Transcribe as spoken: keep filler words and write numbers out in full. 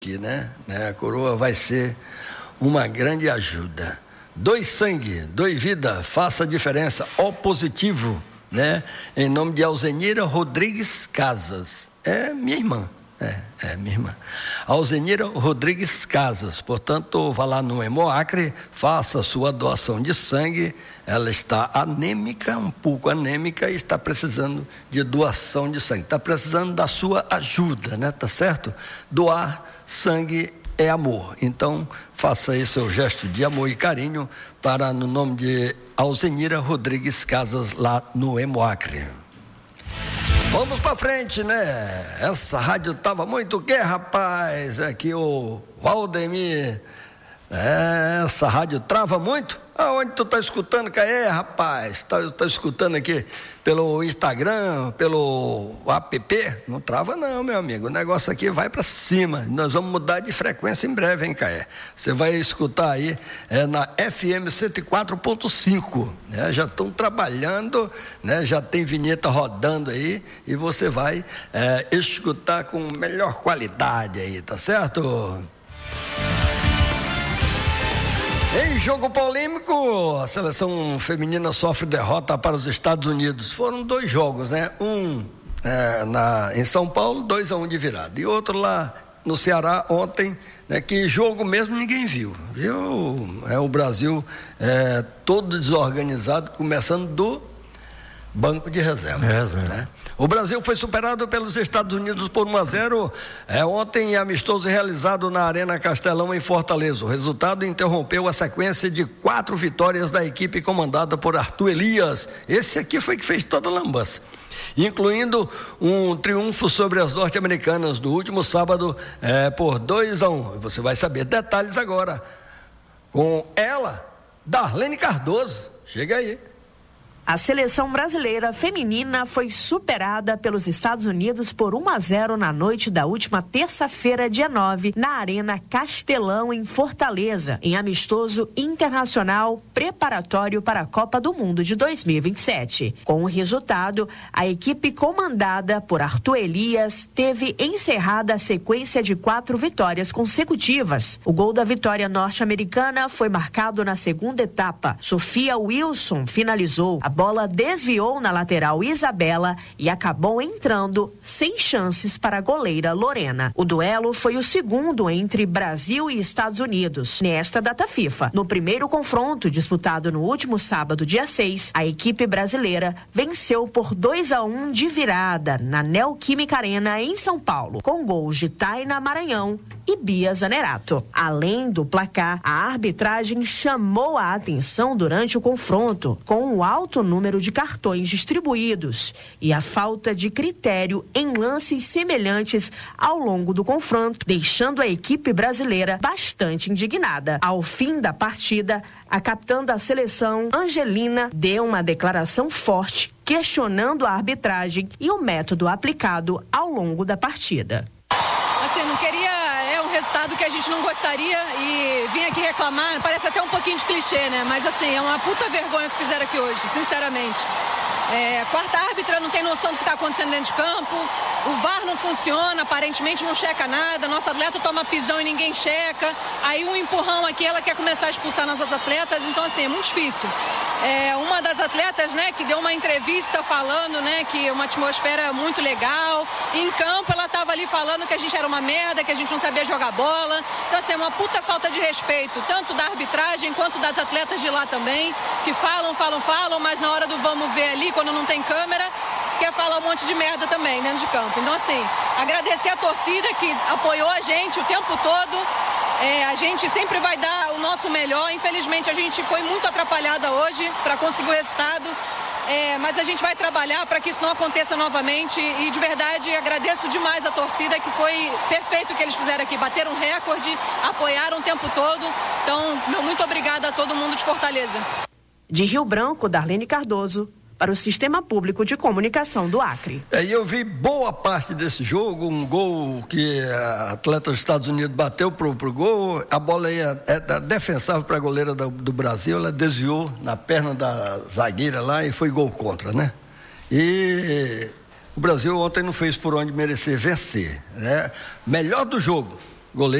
aqui, né? A coroa vai ser uma grande ajuda. Doe sangue, doe vida, faça a diferença. O positivo, né? Em nome de Alzenira Rodrigues Casas. É minha irmã. É, é minha irmã. Alzenira Rodrigues Casas. Portanto, vá lá no Hemoacre, faça a sua doação de sangue. Ela está anêmica, um pouco anêmica, e está precisando de doação de sangue. Está precisando da sua ajuda, né? Tá certo? Doar sangue é amor. Então, faça aí seu gesto de amor e carinho para, no nome de Alzenira Rodrigues Casas, lá no Hemoacre. Vamos pra frente, né? Essa rádio tava muito o quê, rapaz? Aqui o Valdemir. É, essa rádio trava muito? Aonde tu tá escutando, Caê, rapaz? Tá, tá escutando aqui pelo Instagram, pelo app? Não trava não, meu amigo. O negócio aqui vai para cima. Nós vamos mudar de frequência em breve, hein, Caê? Você vai escutar aí é, na F M cento e quatro ponto cinco. Né? Já estão trabalhando, né? Já tem vinheta rodando aí e você vai é, escutar com melhor qualidade aí, tá certo? Em jogo polêmico, a seleção feminina sofre derrota para os Estados Unidos. Foram dois jogos, né? Um é, na, em São Paulo, dois a um de virada. E outro lá no Ceará ontem, né? Que jogo mesmo ninguém viu. Viu? É, o Brasil é, todo desorganizado, começando do banco de reserva. É, né? O Brasil foi superado pelos Estados Unidos por um a zero é, ontem, amistoso realizado na Arena Castelão, em Fortaleza. O resultado interrompeu a sequência de quatro vitórias da equipe comandada por Arthur Elias. Esse aqui foi que fez toda a lambança, incluindo um triunfo sobre as norte-americanas no último sábado é, por dois a um. Você vai saber detalhes agora com ela, Darlene Cardoso. Chega aí. A seleção brasileira feminina foi superada pelos Estados Unidos por um a zero na noite da última terça-feira, dia nove, na Arena Castelão, em Fortaleza, em amistoso internacional preparatório para a Copa do Mundo de dois mil e vinte e sete. Com o resultado, a equipe comandada por Arthur Elias teve encerrada a sequência de quatro vitórias consecutivas. O gol da vitória norte-americana foi marcado na segunda etapa. Sofia Wilson finalizou. A bola desviou na lateral Isabela e acabou entrando sem chances para a goleira Lorena. O duelo foi o segundo entre Brasil e Estados Unidos nesta data FIFA. No primeiro confronto, disputado no último sábado, dia seis, a equipe brasileira venceu por dois a um de virada na Neoquímica Arena, em São Paulo, com gols de Taina Maranhão e Bia Zanerato. Além do placar, a arbitragem chamou a atenção durante o confronto, com o alto número de cartões distribuídos e a falta de critério em lances semelhantes ao longo do confronto, deixando a equipe brasileira bastante indignada. Ao fim da partida, a capitã da seleção, Angelina, deu uma declaração forte, questionando a arbitragem e o método aplicado ao longo da partida. Assim, não queria, é um resultado que a gente não gostaria e vim aqui reclamar, parece até um pouquinho de clichê, né? Mas assim, é uma puta vergonha que fizeram aqui hoje, sinceramente. É, quarta árbitra não tem noção do que está acontecendo dentro de campo, o V A R não funciona, aparentemente não checa nada, nossa atleta toma pisão e ninguém checa, aí um empurrão aqui, ela quer começar a expulsar nossas atletas, então assim, é muito difícil. É, uma das atletas, né, que deu uma entrevista falando, né, que uma atmosfera muito legal, em campo ela estava ali falando que a gente era uma merda, que a gente não sabia jogar bola, então assim, é uma puta falta de respeito, tanto da arbitragem quanto das atletas de lá também, que falam, falam, falam, mas na hora do vamos ver ali, quando não tem câmera, quer falar um monte de merda também dentro de campo. Então assim, agradecer a torcida que apoiou a gente o tempo todo, é, a gente sempre vai dar o nosso melhor, infelizmente a gente foi muito atrapalhada hoje para conseguir o resultado, é, mas a gente vai trabalhar para que isso não aconteça novamente e de verdade agradeço demais a torcida, que foi perfeito o que eles fizeram aqui, bateram um recorde, apoiaram o tempo todo, então meu muito obrigada a todo mundo de Fortaleza. De Rio Branco, Darlene Cardoso, para o Sistema Público de Comunicação do Acre. É, e eu vi boa parte desse jogo, um gol que a atleta dos Estados Unidos bateu pro, pro gol, a bola ia, é defensável para a goleira do, do Brasil, ela desviou na perna da zagueira lá e foi gol contra, né? E o Brasil ontem não fez por onde merecer vencer, né? Melhor do jogo, goleiro